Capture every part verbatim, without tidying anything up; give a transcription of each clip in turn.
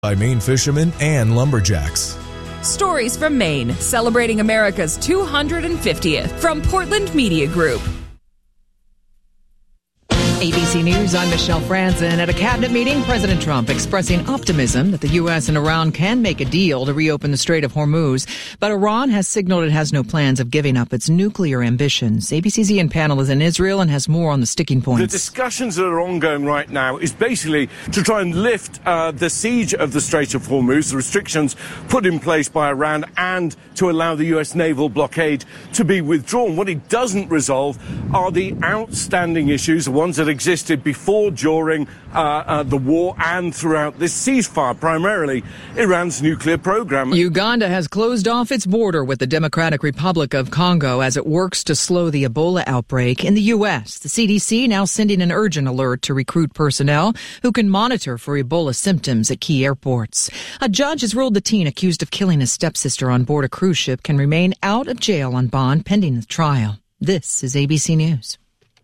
By Maine fishermen and lumberjacks. Stories from Maine, celebrating America's two hundred fiftieth from Portland Media Group. A B C News, I'm Michelle Franzen. At a cabinet meeting, President Trump expressing optimism that the U S and Iran can make a deal to reopen the Strait of Hormuz. But Iran has signaled it has no plans of giving up its nuclear ambitions. A B C's Ian Pannell is in Israel and has more on the sticking points. The discussions that are ongoing right now is basically to try and lift uh, the siege of the Strait of Hormuz, the restrictions put in place by Iran, and to allow the U S naval blockade to be withdrawn. What it doesn't resolve are the outstanding issues, the ones that existed before, during uh, uh, the war and throughout this ceasefire, primarily Iran's nuclear program. Uganda has closed off its border with the Democratic Republic of Congo as it works to slow the Ebola outbreak. In the U S, the C D C now sending an urgent alert to recruit personnel who can monitor for Ebola symptoms at key airports. A judge has ruled the teen accused of killing his stepsister on board a cruise ship can remain out of jail on bond pending the trial. This is A B C News.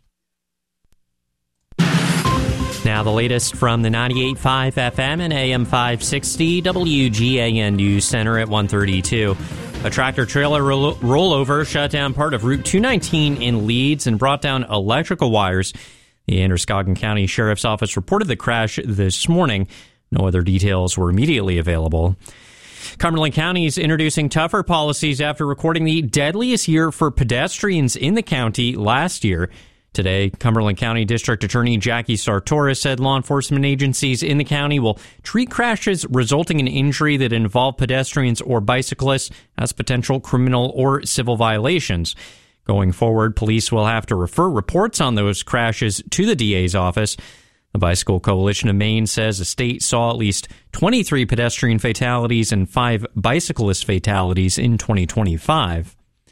Now the latest from the ninety-eight point five F M and A M five sixty W G A N News Center at one thirty-two. A tractor-trailer roll- rollover shut down part of Route two nineteen in Leeds and brought down electrical wires. The Androscoggin County Sheriff's Office reported the crash this morning. No other details were immediately available. Cumberland County is introducing tougher policies after recording the deadliest year for pedestrians in the county last year. Today, Cumberland County District Attorney Jackie Sartoris said law enforcement agencies in the county will treat crashes resulting in injury that involve pedestrians or bicyclists as potential criminal or civil violations. Going forward, police will have to refer reports on those crashes to the D A's office. The Bicycle Coalition of Maine says the state saw at least twenty-three pedestrian fatalities and five bicyclist fatalities in twenty twenty-five.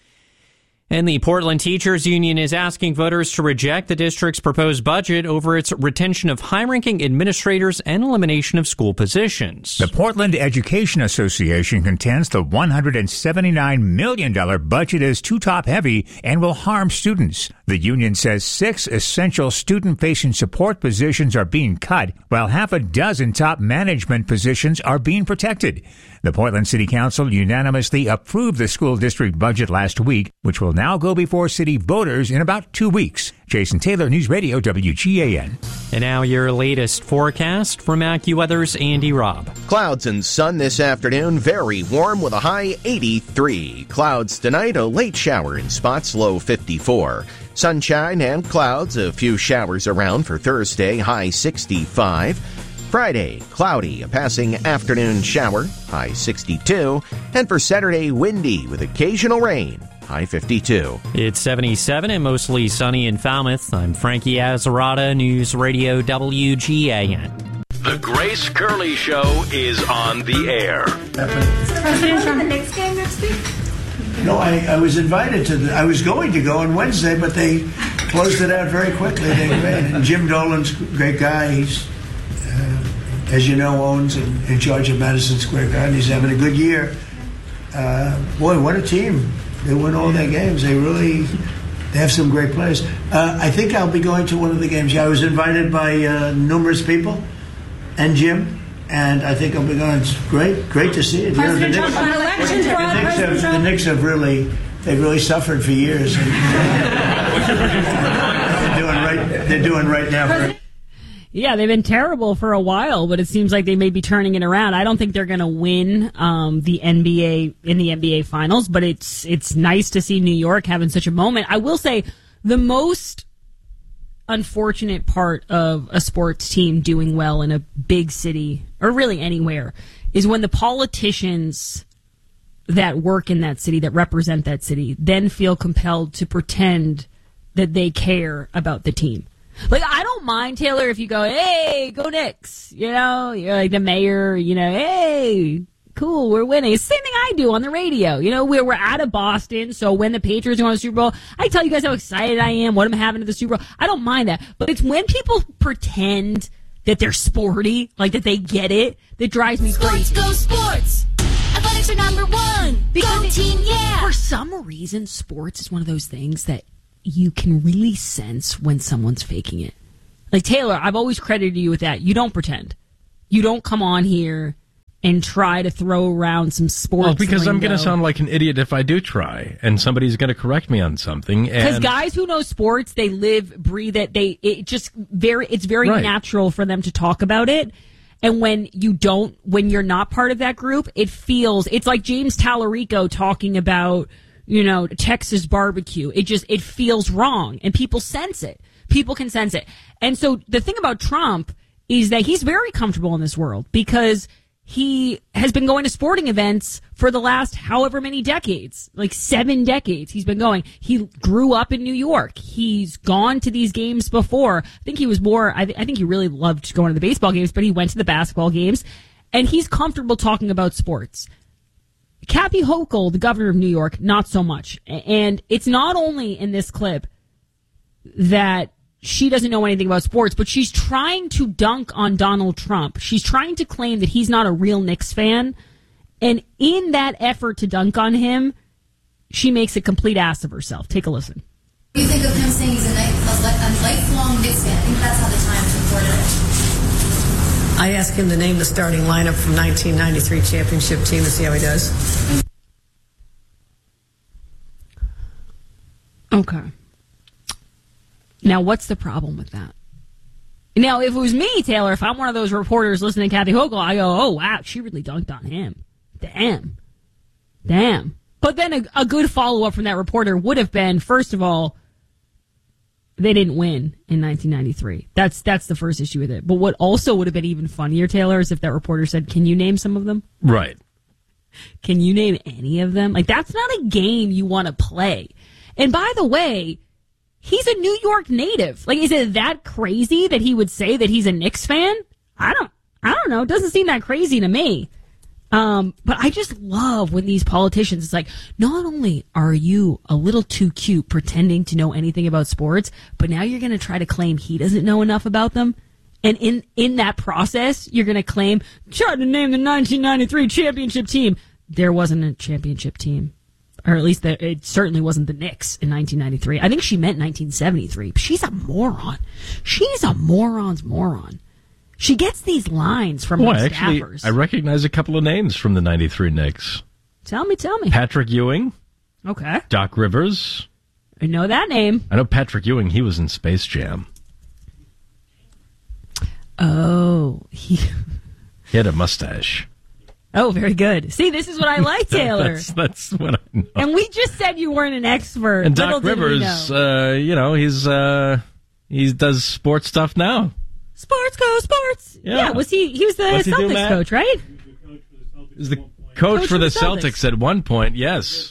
And the Portland Teachers Union is asking voters to reject the district's proposed budget over its retention of high-ranking administrators and elimination of school positions. The Portland Education Association contends the one hundred seventy-nine million dollars budget is too top-heavy and will harm students. The union says six essential student-facing support positions are being cut, while half a dozen top management positions are being protected. The Portland City Council unanimously approved the school district budget last week, which will now go before city voters in about two weeks. Jason Taylor, News Radio W G A N. And now your latest forecast from AccuWeather's Andy Robb. Clouds and sun this afternoon, very warm with a high eighty-three. Clouds tonight, a late shower in spots, low fifty-four. Sunshine and clouds, a few showers around for Thursday, high sixty-five. Friday, cloudy, a passing afternoon shower, high sixty-two. And for Saturday, windy with occasional rain, high fifty-two. It's seventy-seven and mostly sunny in Falmouth. I'm Frankie Azzarata, News Radio W G A N. The Grace Curley Show is on the air. President Trump, the Knicks game next week? No, I, I was invited to the, I was going to go on Wednesday, but they closed it out very quickly. They, and Jim Dolan's a great guy. He's, uh, as you know, owns and in charge of Madison Square Garden. He's having a good year. Uh, boy, what a team. They win all their games. They really, they have some great players. Uh, I think I'll be going to one of the games. Yeah, I was invited by uh, numerous people and Jim. And I think I'll be going. It's great, great to see it. President you know, the, Trump, Knicks, election the, fraud, the, Knicks have, the Knicks have really, they've really suffered for years. they're doing right. They're doing right now. For, yeah, they've been terrible for a while, but it seems like they may be turning it around. I don't think they're going to win um, the N B A in the N B A Finals, but it's it's nice to see New York having such a moment. I will say the most unfortunate part of a sports team doing well in a big city, or really anywhere, is when the politicians that work in that city, that represent that city, then feel compelled to pretend that they care about the team. Like, I don't mind, Taylor, if you go, hey, go Knicks, you know, you're like the mayor, you know, hey, cool, we're winning. Same thing I do on the radio. You know, we're, we're out of Boston, so when the Patriots are on the Super Bowl, I tell you guys how excited I am, what I'm having at the Super Bowl. I don't mind that. But it's when people pretend that they're sporty, like that they get it, that drives me sports, crazy. Sports, go sports. Athletics are number one. Because go team, yeah. For some reason, sports is one of those things that you can really sense when someone's faking it. Like, Taylor, I've always credited you with that. You don't pretend. You don't come on here and try to throw around some sports. Well, because I'm going to lingo. sound like an idiot if I do try, and somebody's going to correct me on something. Because And guys who know sports, they live, breathe it. They it just very it's very Right. natural for them to talk about it. And when you don't, when you're not part of that group, it feels it's like James Tallarico talking about, you know, Texas barbecue. It just it feels wrong, and people sense it. People can sense it. And so the thing about Trump is that he's very comfortable in this world because he has been going to sporting events for the last however many decades, like seven decades he's been going. He grew up in New York. He's gone to these games before. I think he was more, I, th- I think he really loved going to the baseball games, but he went to the basketball games, and he's comfortable talking about sports. Kathy Hochul, the governor of New York, not so much. And it's not only in this clip that she doesn't know anything about sports, but she's trying to dunk on Donald Trump. She's trying to claim that he's not a real Knicks fan. And in that effort to dunk on him, she makes a complete ass of herself. Take a listen. What do you think of him saying he's a, night, a, li- a lifelong Knicks fan? I think that's how the Times reported it. I asked him to name the starting lineup from nineteen ninety-three championship team and see how he does. Okay. Now, what's the problem with that? Now, if it was me, Taylor, if I'm one of those reporters listening to Kathy Hochul, I go, oh, wow, she really dunked on him. Damn. Damn. But then a, a good follow-up from that reporter would have been, first of all, they didn't win in nineteen ninety-three. That's that's the first issue with it. But what also would have been even funnier, Taylor, is if that reporter said, can you name some of them? Right. Can you name any of them? Like, that's not a game you want to play. And by the way, he's a New York native. Like, is it that crazy that he would say that he's a Knicks fan? I don't, I don't know. It doesn't seem that crazy to me. Um, but I just love when these politicians, it's like, not only are you a little too cute pretending to know anything about sports, but now you're going to try to claim he doesn't know enough about them. And in, in that process, you're going to claim, try to name the nineteen ninety-three championship team. There wasn't a championship team. Or at least the, it certainly wasn't the Knicks in nineteen ninety-three. I think she meant nineteen seventy-three. She's a moron. She's a moron's moron. She gets these lines from Well, her actually, staffers. I recognize a couple of names from the ninety-three Knicks. Tell me, tell me. Patrick Ewing. Okay. Doc Rivers. I know that name. I know Patrick Ewing. He was in Space Jam. Oh. He, he had a mustache. oh, very good. See, this is what I like, Taylor. that's, that's what I know. And we just said you weren't an expert. And Little Doc did we Rivers, know. uh, you know, he's uh, he does sports stuff now. Sports go sports. Yeah. Yeah, was he? He was the What's he do, Celtics Matt? coach, right? He's the coach, for the Celtics. Celtics at one point, yes.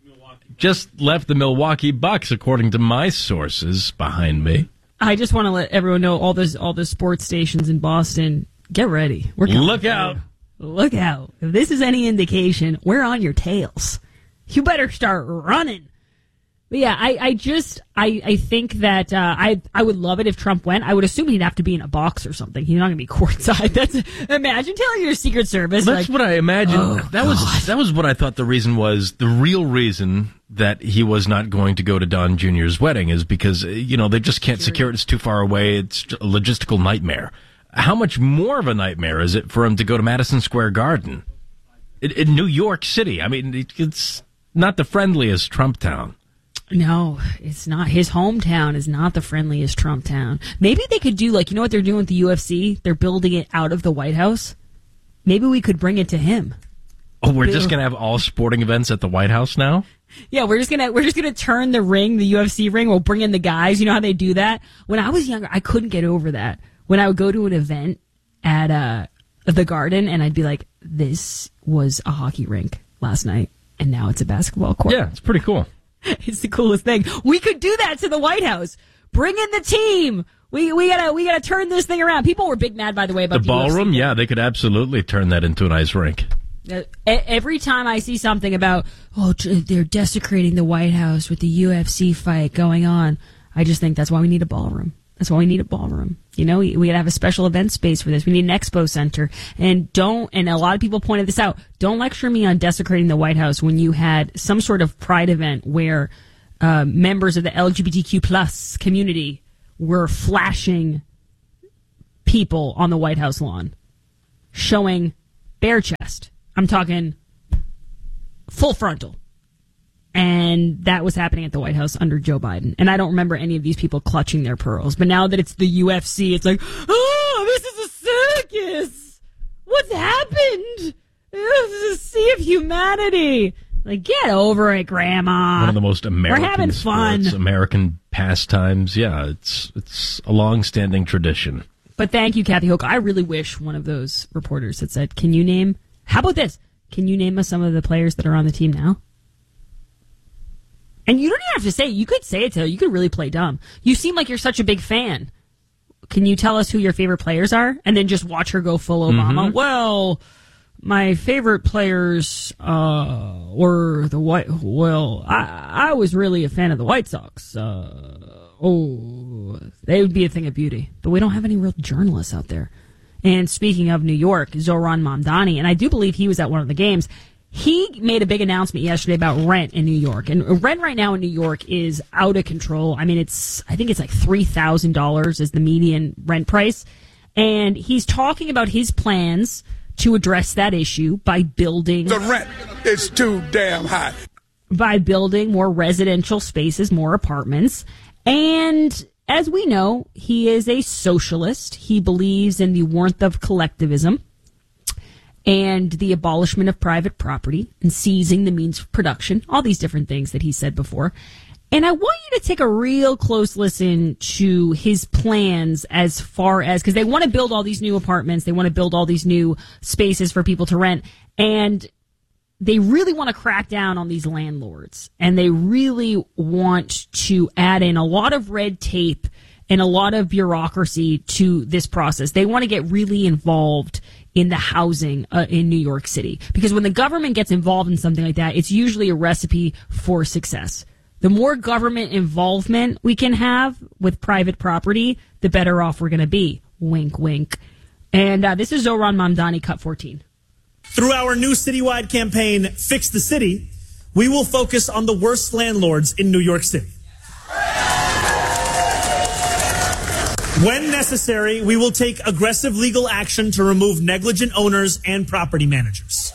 Just left the Milwaukee Bucks, according to my sources behind me. I just want to let everyone know all this, all the sports stations in Boston. Get ready. We're coming Look for you. out. Look out. If this is any indication, we're on your tails. You better start running. But yeah, I, I just, I, I think that, uh, I, I would love it if Trump went. I would assume he'd have to be in a box or something. He's not going to be courtside. That's, imagine telling your Secret Service. That's like, what I imagined. Oh, that was that was what I thought the reason was. The real reason that he was not going to go to Don Junior's wedding is because, uh, you know, they just can't secure it. It's too far away. It's a logistical nightmare. How much more of a nightmare is it for him to go to Madison Square Garden in, in New York City? I mean, it, it's not the friendliest Trump town. No, it's not. His hometown is not the friendliest Trump town. Maybe they could do, like, you know what they're doing with the U F C? They're building it out of the White House. Maybe we could bring it to him. Oh, we're just going to have all sporting events at the White House now? Yeah, we're just gonna we're just gonna turn the ring, the U F C ring. We'll bring in the guys. You know how they do that? When I was younger, I couldn't get over that. When I would go to an event at uh, the Garden, and I'd be like, "This was a hockey rink last night, and now it's a basketball court." Yeah, it's pretty cool. It's the coolest thing. We could do that to the White House. Bring in the team. We we gotta we gotta turn this thing around. People were big mad, by the way, about The the, U F C. ballroom, yeah, they could absolutely turn that into an ice rink. Uh, every time I see something about, oh, they're desecrating the White House with the U F C fight going on, I just think that's why we need a ballroom. That's why we need a ballroom. You know, we, we gotta have a special event space for this. We need an expo center. And don't, and a lot of people pointed this out, don't lecture me on desecrating the White House when you had some sort of pride event where uh, members of the L G B T Q plus community were flashing people on the White House lawn, showing bare chest. I'm talking full frontal. And that was happening at the White House under Joe Biden. And I don't remember any of these people clutching their pearls. But now that it's the U F C, it's like, oh, this is a circus. What's happened? This is a sea of humanity. Like, get over it, Grandma. One of the most American We're having fun. sports, American pastimes. Yeah, it's it's a long-standing tradition. But thank you, Kathy Hoke. I really wish one of those reporters had said, can you name, how about this? Can you name us some of the players that are on the team now? And you don't even have to say it. You could say it, Taylor. You could really play dumb. You seem like you're such a big fan. Can you tell us who your favorite players are? And then just watch her go full Obama. Mm-hmm. Well, my favorite players uh, were the White... Well, I, I was really a fan of the White Sox. Uh, oh, they would be a thing of beauty. But we don't have any real journalists out there. And speaking of New York, Zohran Mamdani, and I do believe he was at one of the games... He made a big announcement yesterday about rent in New York. And rent right now in New York is out of control. I mean, it's, I think it's like three thousand dollars is the median rent price. And he's talking about his plans to address that issue by building... The rent is too damn high. By building more residential spaces, more apartments. And as we know, he is a socialist. He believes in the warmth of collectivism and the abolishment of private property and seizing the means of production, all these different things that he said before. And I want you to take a real close listen to his plans as far as, because they want to build all these new apartments, they want to build all these new spaces for people to rent, and they really want to crack down on these landlords, and they really want to add in a lot of red tape and a lot of bureaucracy to this process. They want to get really involved in the housing uh, in New York City. Because when the government gets involved in something like that, it's usually a recipe for success. The more government involvement we can have with private property, the better off we're going to be. Wink, wink. And uh, this is Zohran Mamdani, Cut fourteen. Through our new citywide campaign, Fix the City, we will focus on the worst landlords in New York City. When necessary, we will take aggressive legal action to remove negligent owners and property managers.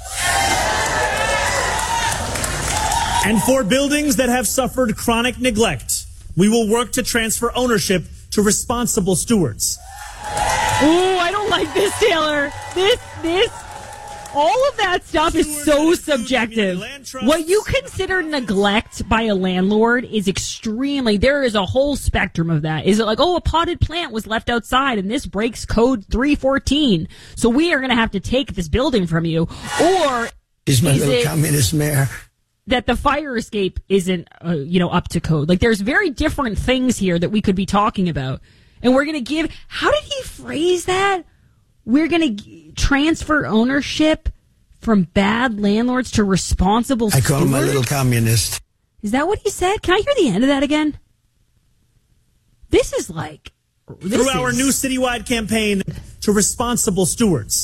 And for buildings that have suffered chronic neglect, we will work to transfer ownership to responsible stewards. Ooh, I don't like this, Taylor. This, this, all of that stuff is so subjective. What you consider neglect by a landlord is extremely, there is a whole spectrum of that. Is it like, oh, a potted plant was left outside and this breaks code three fourteen, so we are going to have to take this building from you? Or is my is little it communist mayor that the fire escape isn't, uh, you know, up to code? Like, there's very different things here that we could be talking about. And we're going to give, how did he phrase that? We're going to g- transfer ownership from bad landlords to responsible I call stewards? him my little communist. Is that what he said? Can I hear the end of that again? This is like... This Through is... our new citywide campaign to responsible stewards.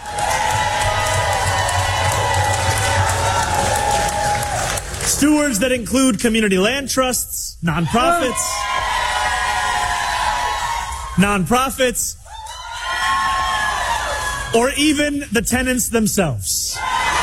Stewards that include community land trusts, nonprofits, nonprofits, or even the tenants themselves.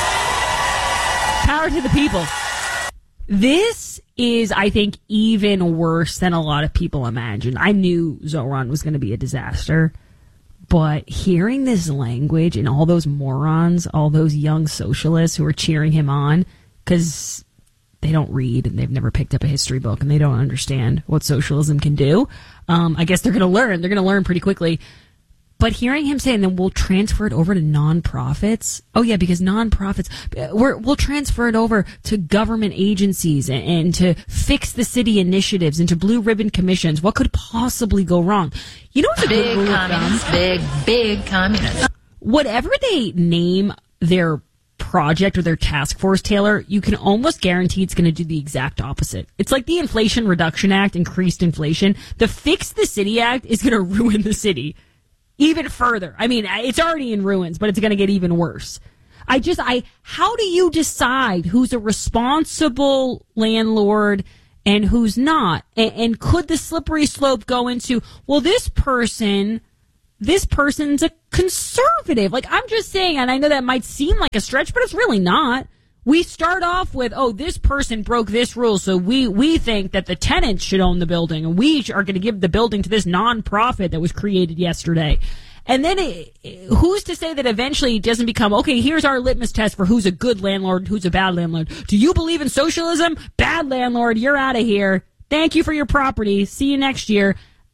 Power to the people. This is, I think, even worse than a lot of people imagine. I knew Zohran was going to be a disaster, but hearing this language and all those morons, all those young socialists who are cheering him on because they don't read and they've never picked up a history book and they don't understand what socialism can do, um, I guess they're going to learn. They're going to learn pretty quickly. But hearing him say, and then we'll transfer it over to nonprofits. Oh, yeah, because nonprofits, we're, we'll transfer it over to government agencies and, and to fix the city initiatives and to blue ribbon commissions. What could possibly go wrong? You know what's a big good rule of communist, thumb? big, big communist. Whatever they name their project or their task force, Taylor, you can almost guarantee it's going to do the exact opposite. It's like the Inflation Reduction Act increased inflation. The Fix the City Act is going to ruin the city even further. I mean, it's already in ruins, but it's going to get even worse. I just, I, how do you decide who's a responsible landlord and who's not? And, and could the slippery slope go into, well, this person this person's a conservative. Like, I'm just saying, and I know that might seem like a stretch, but it's really not. We start off with, oh, this person broke this rule, so we, we think that the tenants should own the building, and we are going to give the building to this nonprofit that was created yesterday. And then it, who's to say that eventually it doesn't become, okay, here's our litmus test for who's a good landlord and who's a bad landlord. Do you believe in socialism? Bad landlord, you're out of here. Thank you for your property. See you next year.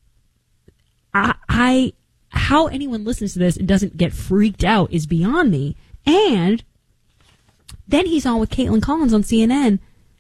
I, I how anyone listens to this and doesn't get freaked out is beyond me. And then he's on with Caitlin Collins on C N N,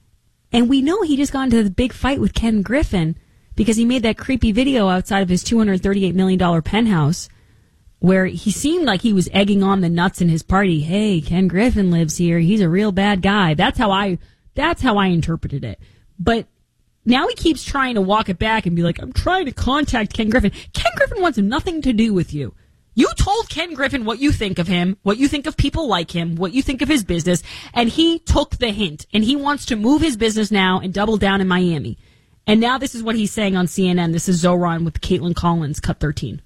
and we know he just got into the big fight with Ken Griffin because he made that creepy video outside of his two hundred thirty-eight million dollars penthouse where he seemed like he was egging on the nuts in his party. Hey, Ken Griffin lives here. He's a real bad guy. That's how I, that's how I interpreted it. But now he keeps trying to walk it back and be like, I'm trying to contact Ken Griffin. Ken Griffin wants nothing to do with you. You told Ken Griffin what you think of him, what you think of people like him, what you think of his business, and he took the hint, and he wants to move his business now and double down in Miami. And now this is what he's saying on C N N. This is Zoran with Caitlin Collins, Cut thirteen.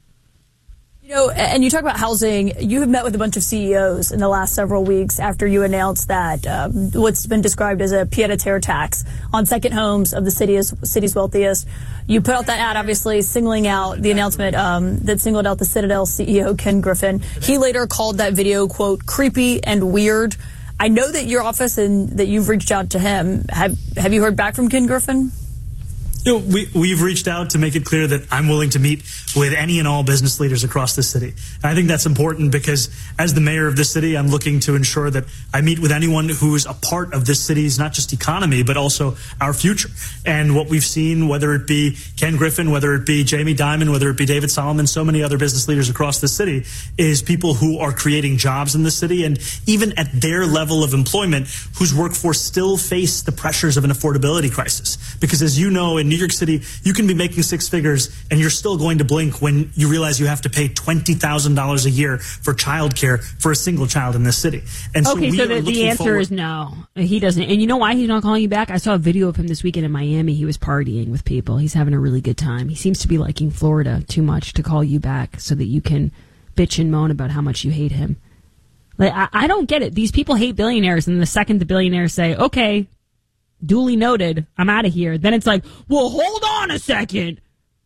You know, and you talk about housing. You have met with a bunch of C E Os in the last several weeks after you announced that um, what's been described as a pied-à-terre tax on second homes of the city's, city's wealthiest. You put out that ad, obviously, singling out the announcement um, that singled out the Citadel C E O, Ken Griffin. He later called that video, quote, creepy and weird. I know that your office and that you've reached out to him. Have, have you heard back from Ken Griffin? You know, we, we've reached out to make it clear that I'm willing to meet with any and all business leaders across the city. And I think that's important because as the mayor of this city, I'm looking to ensure that I meet with anyone who's a part of this city's not just economy, but also our future. And what we've seen, whether it be Ken Griffin, whether it be Jamie Dimon, whether it be David Solomon, so many other business leaders across the city, is people who are creating jobs in the city. And even at their level of employment, whose workforce still face the pressures of an affordability crisis. Because as you know, in New York City, you can be making six figures and you're still going to blink when you realize you have to pay twenty thousand dollars a year for childcare for a single child in this city. And so okay, we so are the, the answer forward. is no. He doesn't. And you know why he's not calling you back? I saw a video of him this weekend in Miami. He was partying with people. He's having a really good time. He seems to be liking Florida too much to call you back so that you can bitch and moan about how much you hate him. Like, I, I don't get it. These people hate billionaires, and the second the billionaires say, okay, duly noted, I'm out of here, then it's like, well, hold on a second.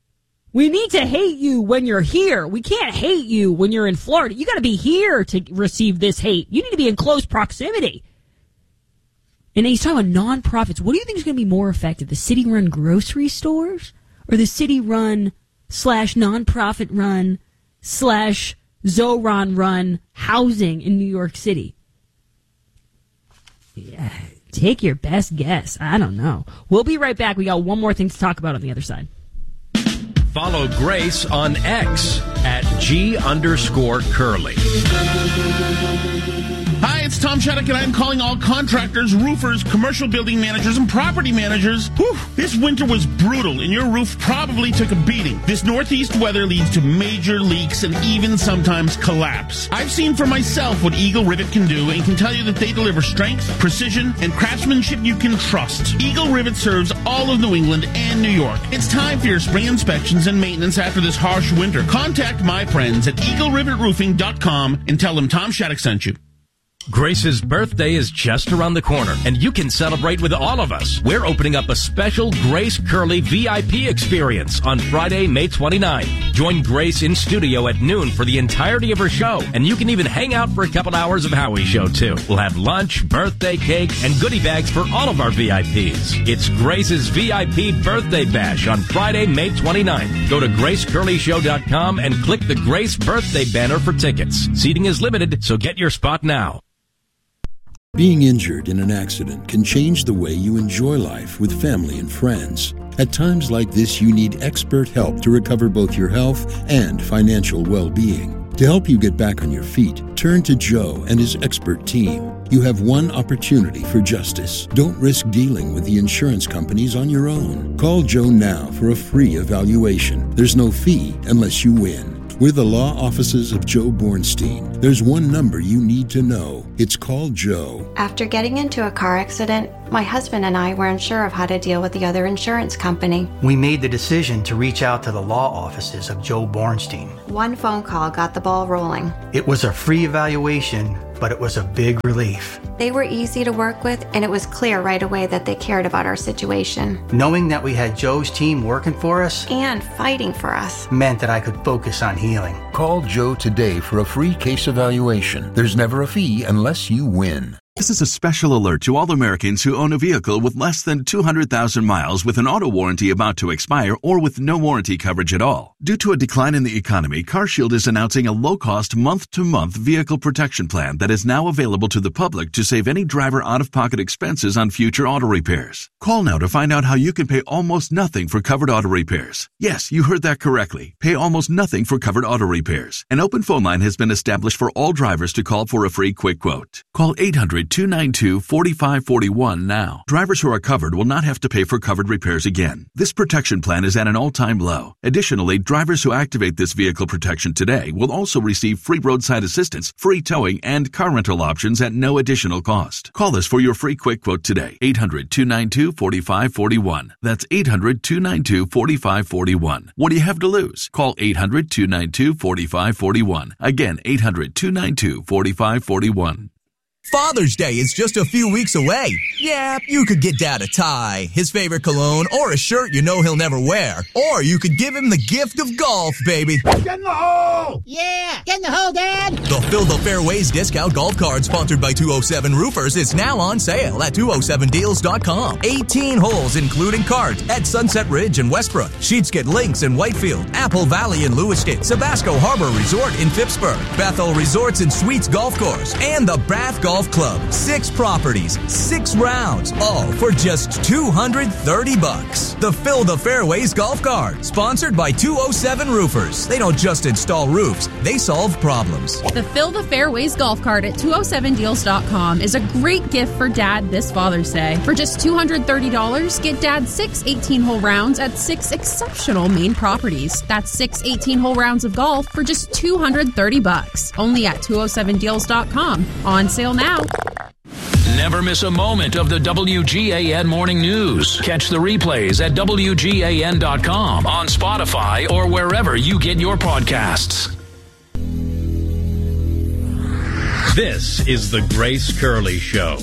We need to hate you when you're here. We can't hate you when you're in Florida. You got to be here to receive this hate. You need to be in close proximity. And he's talking about nonprofits. What do you think is going to be more effective? The city-run grocery stores or the city-run slash nonprofit-run slash Zoran-run housing in New York City? Yeah. Take your best guess. I don't know. We'll be right back. We got one more thing to talk about on the other side. Follow Grace on X at G underscore Curly. Hi, it's Tom Shattuck, and I'm calling all contractors, roofers, commercial building managers, and property managers. Whew, this winter was brutal, and your roof probably took a beating. This northeast weather leads to major leaks and even sometimes collapse. I've seen for myself what Eagle Rivet can do and can tell you that they deliver strength, precision, and craftsmanship you can trust. Eagle Rivet serves all of New England and New York. It's time for your spring inspections and maintenance after this harsh winter. Contact my friends at eagle rivet roofing dot com and tell them Tom Shattuck sent you. Grace's birthday is just around the corner, and you can celebrate with all of us. We're opening up a special Grace Curley V I P experience on Friday, May twenty-ninth. Join Grace in studio at noon for the entirety of her show, and you can even hang out for a couple hours of Howie's show, too. We'll have lunch, birthday cake, and goodie bags for all of our V I Ps. It's Grace's V I P Birthday Bash on Friday, May twenty-ninth. Go to grace curley show dot com and click the Grace Birthday banner for tickets. Seating is limited, so get your spot now. Being injured in an accident can change the way you enjoy life with family and friends. At times like this, you need expert help to recover both your health and financial well-being. To help you get back on your feet, turn to Joe and his expert team. You have one opportunity for justice. Don't risk dealing with the insurance companies on your own. Call Joe now for a free evaluation. There's no fee unless you win. We're the law offices of Joe Bornstein. There's one number you need to know. It's called Joe. After getting into a car accident, my husband and I weren't sure of how to deal with the other insurance company. We made the decision to reach out to the law offices of Joe Bornstein. One phone call got the ball rolling. It was a free evaluation, but it was a big relief. They were easy to work with, and it was clear right away that they cared about our situation. Knowing that we had Joe's team working for us and fighting for us meant that I could focus on healing. Call Joe today for a free case evaluation. There's never a fee unless you win. This is a special alert to all Americans who own a vehicle with less than two hundred thousand miles with an auto warranty about to expire or with no warranty coverage at all. Due to a decline in the economy, CarShield is announcing a low-cost month-to-month vehicle protection plan that is now available to the public to save any driver out-of-pocket expenses on future auto repairs. Call now to find out how you can pay almost nothing for covered auto repairs. Yes, you heard that correctly. Pay almost nothing for covered auto repairs. An open phone line has been established for all drivers to call for a free quick quote. Call eight hundred, two nine two, four five four one now. Drivers who are covered will not have to pay for covered repairs again. This protection plan is at an all-time low. Additionally, drivers who activate this vehicle protection today will also receive free roadside assistance, free towing, and car rental options at no additional cost. Call us for your free quick quote today. eight hundred, two nine two, four five four one. That's eight hundred, two nine two, four five four one. What do you have to lose? Call eight hundred, two nine two, four five four one. Again, eight hundred, two nine two, four five four one. Father's Day is just a few weeks away. Yeah, you could get Dad a tie, his favorite cologne, or a shirt you know he'll never wear. Or you could give him the gift of golf, baby. Get in the hole! Yeah, get in the hole, Dad! The Fill the Fairways discount golf card sponsored by two oh seven Roofers is now on sale at two oh seven deals dot com. eighteen holes including cards at Sunset Ridge and Westbrook, Sheetsket Links in Whitefield, Apple Valley in Lewiston, Sabasco Harbor Resort in Phippsburg, Bethel Resorts and Suites Golf Course, and the Bath Golf Club. Six properties, six rounds, all for just two hundred thirty bucks. The Fill the Fairways golf card, sponsored by two oh seven Roofers. They don't just install roofs, they solve problems. The Fill the Fairways golf cart at two oh seven deals dot com is a great gift for Dad this Father's Day. For just two hundred thirty dollars, get Dad six eighteen-hole rounds at six exceptional Maine properties. That's six eighteen-hole rounds of golf for just two hundred thirty bucks. Only at two oh seven deals dot com. On sale now. Never miss a moment of the W G A N Morning News. Catch the replays at W G A N dot com, on Spotify, or wherever you get your podcasts. This is the Grace Curley Show.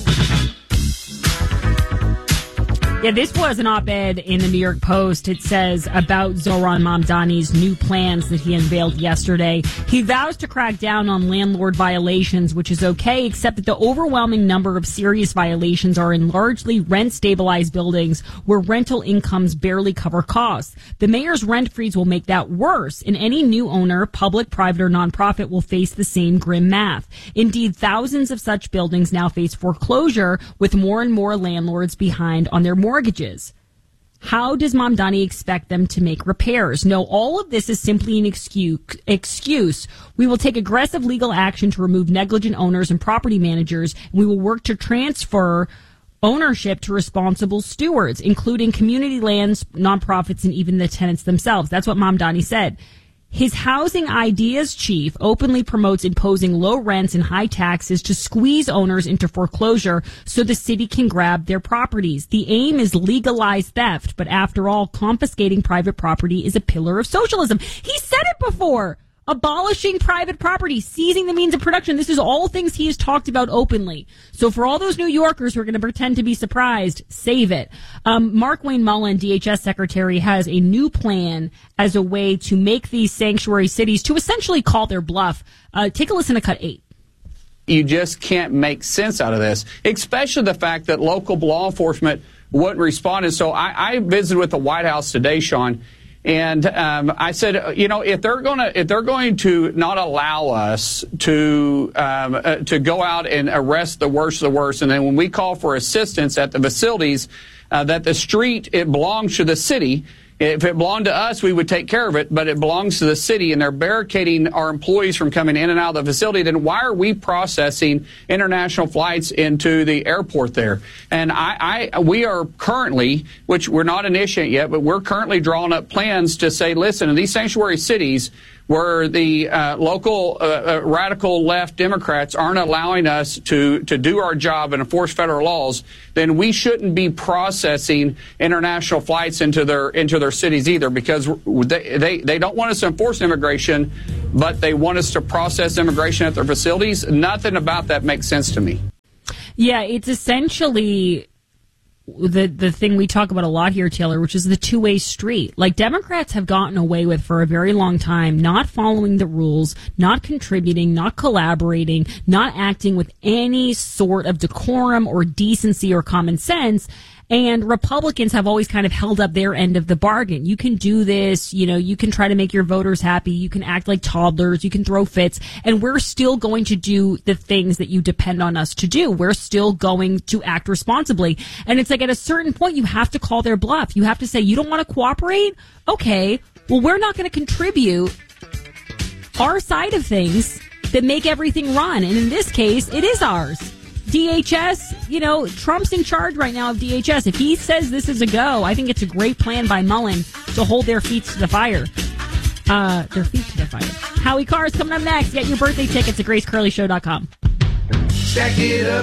Yeah, this was an op-ed in the New York Post. It says about Zohran Mamdani's new plans that he unveiled yesterday. He vows to crack down on landlord violations, which is okay, except that the overwhelming number of serious violations are in largely rent-stabilized buildings where rental incomes barely cover costs. The mayor's rent freeze will make that worse, and any new owner, public, private, or nonprofit, will face the same grim math. Indeed, thousands of such buildings now face foreclosure, with more and more landlords behind on their mortgages. mortgages. How does Mamdani expect them to make repairs? No, all of this is simply an excuse. excuse. We will take aggressive legal action to remove negligent owners and property managers, and we will work to transfer ownership to responsible stewards, including community lands, nonprofits, and even the tenants themselves. That's what Mamdani said. His housing ideas chief openly promotes imposing low rents and high taxes to squeeze owners into foreclosure so the city can grab their properties. The aim is legalized theft, but after all, confiscating private property is a pillar of socialism. He said it before. Abolishing private property, seizing the means of production. This is all things he has talked about openly. So for all those New Yorkers who are going to pretend to be surprised, save it. Um, Mark Wayne Mullen, D H S Secretary, has a new plan as a way to make these sanctuary cities to essentially call their bluff. Uh, take a listen to cut eight. You just can't make sense out of this, especially the fact that local law enforcement wouldn't respond. And so I, I visited with the White House today, Sean. And um, I said, you know, if they're going to if they're going to not allow us to um, uh, to go out and arrest the worst of the worst, and then when we call for assistance at the facilities, uh, that the street, it belongs to the city. If it belonged to us, we would take care of it, but it belongs to the city, and they're barricading our employees from coming in and out of the facility. Then why are we processing international flights into the airport there? And I, I we are currently, which we're not initiating yet, but we're currently drawing up plans to say, listen, in these sanctuary cities, where the uh, local uh, uh, radical left Democrats aren't allowing us to, to do our job and enforce federal laws, then we shouldn't be processing international flights into their into their cities either, because they, they, they don't want us to enforce immigration, but they want us to process immigration at their facilities. Nothing about that makes sense to me. Yeah, it's essentially the the thing we talk about a lot here, Taylor, which is the two-way street. Like, Democrats have gotten away with for a very long time not following the rules, not contributing, not collaborating, not acting with any sort of decorum or decency or common sense. And Republicans have always kind of held up their end of the bargain. You can do this, you know, you can try to make your voters happy, you can act like toddlers, you can throw fits, and we're still going to do the things that you depend on us to do. We're still going to act responsibly. And it's like, at a certain point, you have to call their bluff. You have to say, you don't want to cooperate? Okay, well, we're not going to contribute our side of things that make everything run. And in this case, it is ours. D H S, you know, Trump's in charge right now of D H S. If he says this is a go, I think it's a great plan by Mullen to hold their feet to the fire. Uh, their feet to the fire. Howie Carr is coming up next. Get your birthday tickets at grace curley show dot com. Stack it up.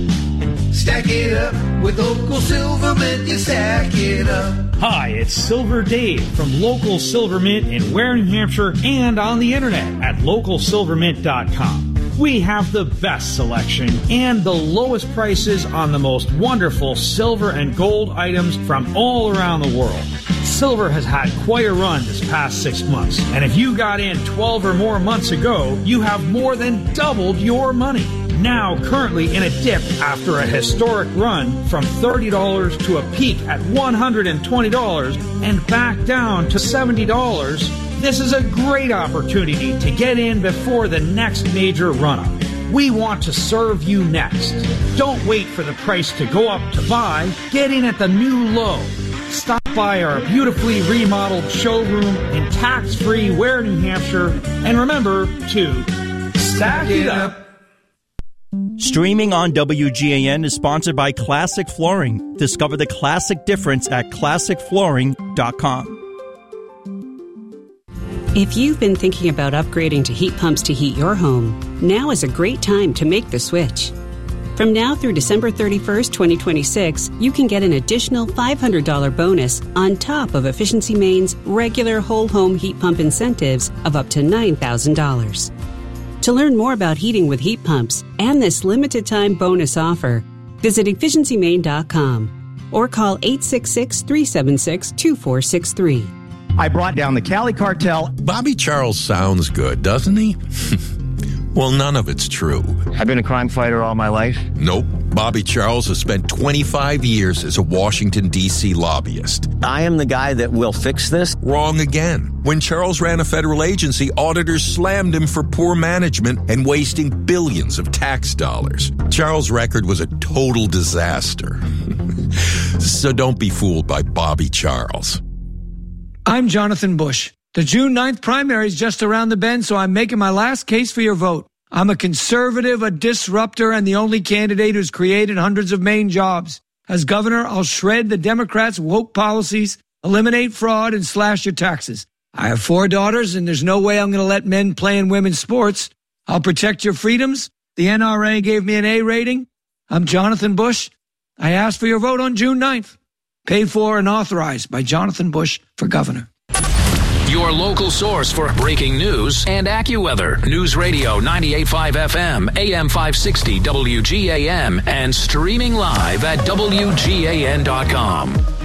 Stack it up. With Local Silver Mint, you stack it up. Hi, it's Silver Dave from Local Silver Mint in Ware, New Hampshire, and on the internet at local silver mint dot com. We have the best selection and the lowest prices on the most wonderful silver and gold items from all around the world. Silver has had quite a run this past six months, and if you got in twelve or more months ago, you have more than doubled your money. Now currently in a dip after a historic run from thirty dollars to a peak at one hundred twenty dollars and back down to seventy dollars, this is a great opportunity to get in before the next major run-up. We want to serve you next. Don't wait for the price to go up to buy. Get in at the new low. Stop by our beautifully remodeled showroom in tax-free Ware, New Hampshire, and remember to stack it up. Streaming on W G A N is sponsored by Classic Flooring. Discover the classic difference at classic flooring dot com. If you've been thinking about upgrading to heat pumps to heat your home, now is a great time to make the switch. From now through December thirty-first, twenty twenty-six, you can get an additional five hundred dollars bonus on top of Efficiency Maine's regular whole home heat pump incentives of up to nine thousand dollars. To learn more about heating with heat pumps and this limited time bonus offer, visit efficiency maine dot com or call eight six six, three seven six, two four six three. I brought down the Cali cartel. Bobby Charles sounds good, doesn't he? Well, none of it's true. I've been a crime fighter all my life. Nope. Bobby Charles has spent twenty-five years as a Washington, D C lobbyist. I am the guy that will fix this. Wrong again. When Charles ran a federal agency, auditors slammed him for poor management and wasting billions of tax dollars. Charles' record was a total disaster. So don't be fooled by Bobby Charles. I'm Jonathan Bush. The June ninth primary is just around the bend, so I'm making my last case for your vote. I'm a conservative, a disruptor, and the only candidate who's created hundreds of Maine jobs. As governor, I'll shred the Democrats' woke policies, eliminate fraud, and slash your taxes. I have four daughters, and there's no way I'm going to let men play in women's sports. I'll protect your freedoms. The N R A gave me an A rating. I'm Jonathan Bush. I asked for your vote on June ninth. Paid for and authorized by Jonathan Bush for governor. Your local source for breaking news and AccuWeather. News Radio ninety-eight point five F M, A M five sixty W G A M, and streaming live at W G A N dot com.